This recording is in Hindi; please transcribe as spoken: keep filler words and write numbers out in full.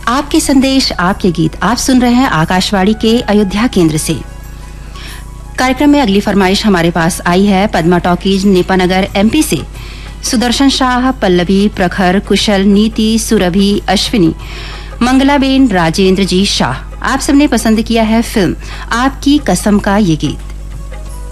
आपके संदेश, आपके गीत। आप सुन रहे हैं आकाशवाणी के अयोध्या केंद्र से। कार्यक्रम में अगली फरमाइश हमारे पास आई है पद्मा टॉकीज नेपानगर एमपी से। सुदर्शन शाह, पल्लवी, प्रखर, कुशल, नीति, सुरभि, अश्विनी, मंगलाबेन, राजेंद्र जी शाह, आप सबने पसंद किया है फिल्म आपकी कसम का ये गीत।